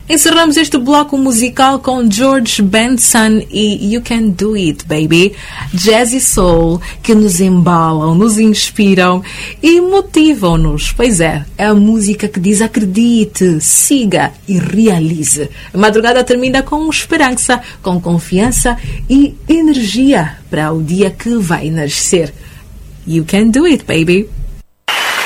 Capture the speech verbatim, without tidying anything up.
Encerramos este bloco musical com George Benson e You Can Do It, Baby. Jazz e soul que nos embalam, nos inspiram e motivam-nos. Pois é, é a música que diz acredite, siga e realize. A madrugada termina com esperança, com confiança e energia para o dia que vai nascer. You can do it, baby.